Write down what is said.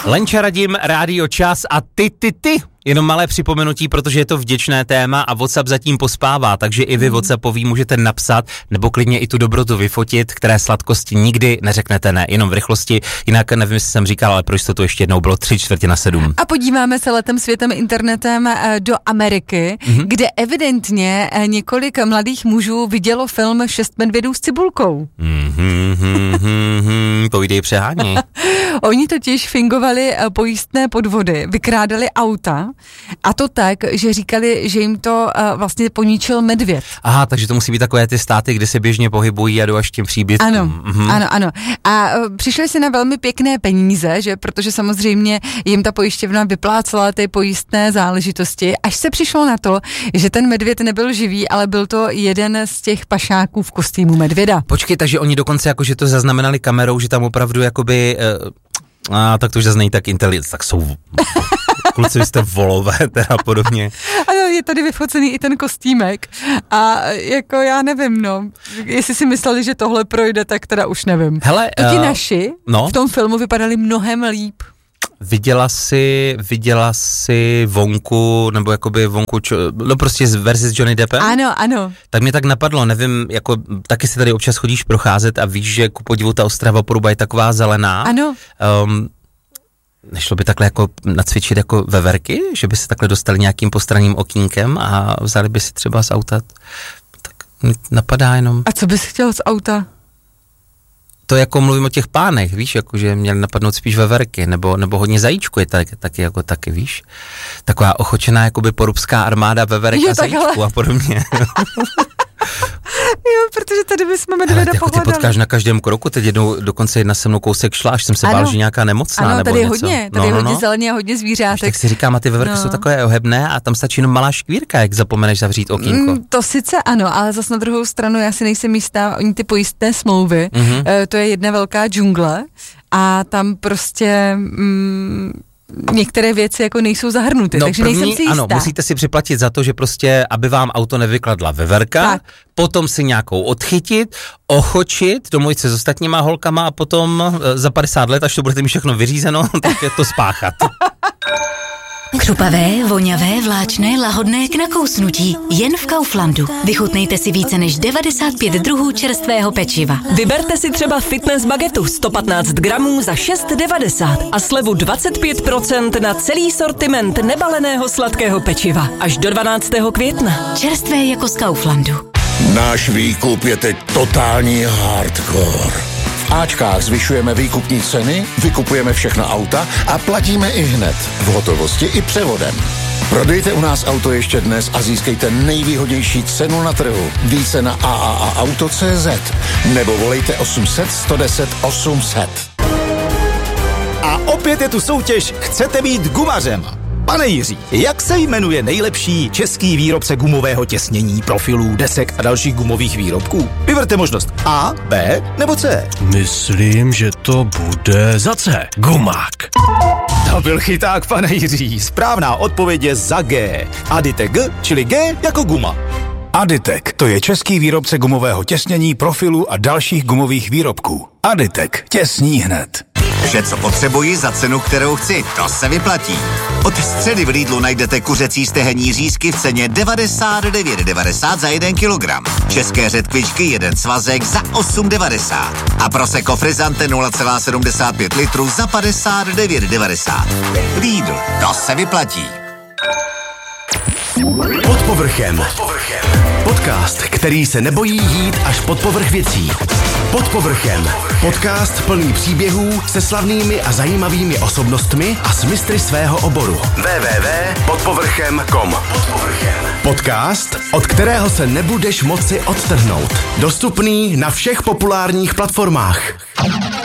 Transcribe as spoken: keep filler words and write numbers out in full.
Lenča Radim, Rádio Čas a ty, ty, ty. Jenom malé připomenutí, protože je to vděčné téma a WhatsApp zatím pospává, takže i vy WhatsAppový můžete napsat nebo klidně i tu dobrotu vyfotit, které sladkosti nikdy neřeknete ne, jenom v rychlosti. Jinak nevím, jestli jsem říkal, ale pro jistotu ještě jednou bylo tři čtvrtě na sedm. A podíváme se letem světem internetem do Ameriky, mm-hmm. kde evidentně několik mladých mužů vidělo film Šest medvědů s cibulkou. Mm-hmm, mm-hmm, povídej přehání. Oni totiž fingovali pojistné podvody, vykrádali auta a to tak, že říkali, že jim to uh, vlastně poničil medvěd. Aha, takže to musí být takové ty státy, kde se běžně pohybují a jdou až tím příbytkům. Ano, mm-hmm. ano, ano. A uh, přišli si na velmi pěkné peníze, že, protože samozřejmě jim ta pojišťovna vyplácela ty pojistné záležitosti, až se přišlo na to, že ten medvěd nebyl živý, ale byl to jeden z těch pašáků v kostýmu medvěda. Počkej, takže oni dokonce jakože to zaznamenali kamerou, že tam opravdu jakoby... Uh, a tak to už zase není tak inteligentní, tak jsou... Kluci, vy jste volové, teda podobně. Ano, je tady vyfocený i ten kostýmek a jako já nevím, no, jestli si mysleli, že tohle projde, tak teda už nevím. Hele, to ti uh, naši no? v tom filmu vypadali mnohem líp. Viděla jsi, viděla jsi Vonku, nebo jakoby Vonku, čo, no prostě z verzi s Johnny Deppem? Ano, ano. Tak mě tak napadlo, nevím, jako taky si tady občas chodíš procházet a víš, že ku podivu ta Ostrava Poruba je taková zelená. Ano. Um, nešlo by takhle jako nacvičit jako veverky, že by se takhle dostali nějakým postranním okýnkem a vzali by si třeba z auta, tak mě napadá jenom. A co bys chtěl z auta? To jako mluvím o těch pánech, víš, jako že měli napadnout spíš veverky, nebo, nebo hodně zajíčku je taky, taky jako taky, víš. Taková ochočená jakoby porubská armáda veverek jo, a zajíčku a podobně. Jo, protože tady bychom medvěda jako pohledali. Ty potkáš na každém kroku, teď jednou dokonce jedna se mnou kousek šla, až jsem se ano. bál, že nějaká nemocná ano, nebo tady je něco. hodně, tady no, je no, hodně no. zeleně a hodně zvířátek. Víš, tak si říkám, a ty veverky no. jsou takové ohebné a tam stačí jenom malá škvírka, jak zapomeneš zavřít okýnko. Mm, to sice ano, ale zas na druhou stranu já si nejsem jistá, oni ty pojistné smlouvy, mm-hmm. e, to je jedna velká džungle a tam prostě... Mm, některé věci jako nejsou zahrnuty, no, takže první, nejsem si jistá. Ano, musíte si připlatit za to, že prostě, aby vám auto nevykladla veverka, tak. Potom si nějakou odchytit, ochočit, domluvit se s ostatníma holkama a potom za padesát let, až to budete mít všechno vyřízeno, tak je to spáchat. Křupavé, voňavé, vláčné, lahodné k nakousnutí. Jen v Kauflandu. Vychutnejte si více než devadesát pět druhů čerstvého pečiva. Vyberte si třeba fitness bagetu sto patnáct gramů za šest devadesát a slevu dvacet pět procent na celý sortiment nebaleného sladkého pečiva. Až do dvanáctého května. Čerstvé jako z Kauflandu. Náš výkup je teď totální hardcore. V Ačkách zvyšujeme výkupní ceny, vykupujeme všechna auta a platíme i hned, v hotovosti i převodem. Prodejte u nás auto ještě dnes a získejte nejvýhodnější cenu na trhu. Více na a a a auto tečka cé zet nebo volejte osm set, sto deset, osm set. A opět je tu soutěž Chcete být gumařem? Pane Jiří, jak se jmenuje nejlepší český výrobce gumového těsnění, profilů, desek a dalších gumových výrobků? Vyberte možnost A, B nebo C. Myslím, že to bude za C. Gumák. To byl chyták, pane Jiří. Správná odpověď je za G. Aditek G, čili G jako guma. Aditek, to je český výrobce gumového těsnění, profilů a dalších gumových výrobků. Aditek, těsní hned. Vše, co potřebuji za cenu, kterou chci, to se vyplatí. Od středy v Lidlu najdete kuřecí stehenní řízky v ceně devadesát devět devadesát za jeden kilogram. České řetkvičky jeden svazek za osm devadesát. A Prosecco Frizzante nula celá sedmdesát pět litrů za padesát devět devadesát. Lidl, to se vyplatí. Pod povrchem. Pod povrchem. Podcast, který se nebojí jít až pod povrch věcí. Pod povrchem. Podcast plný příběhů se slavnými a zajímavými osobnostmi a s mistry svého oboru. w w w tečka pod povrchem tečka com. Podcast, od kterého se nebudeš moci odtrhnout. Dostupný na všech populárních platformách.